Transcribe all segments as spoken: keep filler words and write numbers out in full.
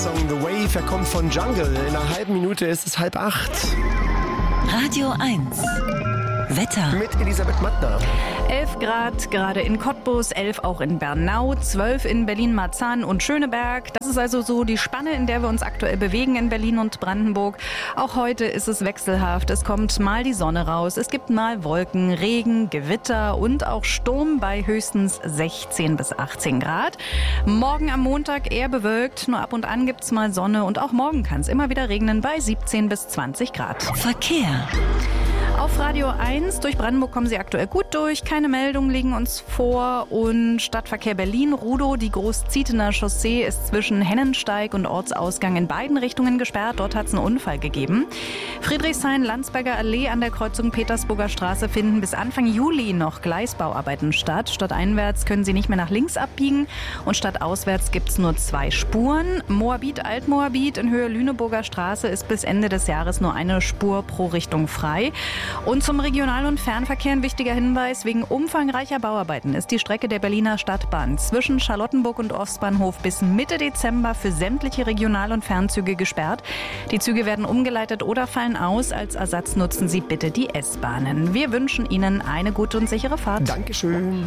Song The Wave, er kommt von Jungle. In einer halben Minute ist es halb acht. Radio eins. Wetter. Mit Elisabeth Mattner. elf Grad gerade in Cottbus, elf auch in Bernau, zwölf in Berlin-Marzahn und Schöneberg. Das ist also so die Spanne, in der wir uns aktuell bewegen in Berlin und Brandenburg. Auch heute ist es wechselhaft. Es kommt mal die Sonne raus, es gibt mal Wolken, Regen, Gewitter und auch Sturm bei höchstens sechzehn bis achtzehn Grad. Morgen am Montag eher bewölkt, nur ab und an gibt es mal Sonne und auch morgen kann es immer wieder regnen bei siebzehn bis zwanzig Grad. Verkehr. Auf Radio eins, durch Brandenburg kommen Sie aktuell gut durch. Keine Meldungen liegen uns vor. Und Stadtverkehr Berlin-Rudow, die Groß-Zietener Chaussee ist zwischen Hennensteig und Ortsausgang in beiden Richtungen gesperrt. Dort hat es einen Unfall gegeben. Friedrichshain-Landsberger Allee an der Kreuzung Petersburger Straße finden bis Anfang Juli noch Gleisbauarbeiten statt. Stadteinwärts können Sie nicht mehr nach links abbiegen und stadtauswärts gibt es nur zwei Spuren. Moabit-Altmoabit in Höhe Lüneburger Straße ist bis Ende des Jahres nur eine Spur pro Richtung frei. Und zum Regional- und Fernverkehr ein wichtiger Hinweis. Wegen umfangreicher Bauarbeiten ist die Strecke der Berliner Stadtbahn zwischen Charlottenburg und Ostbahnhof bis Mitte Dezember für sämtliche Regional- und Fernzüge gesperrt. Die Züge werden umgeleitet oder fallen aus. Als Ersatz nutzen Sie bitte die S-Bahnen. Wir wünschen Ihnen eine gute und sichere Fahrt. Dankeschön.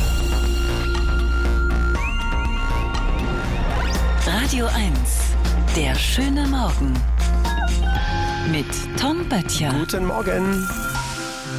Radio eins. Der schöne Morgen. Mit Tom Böttcher. Guten Morgen.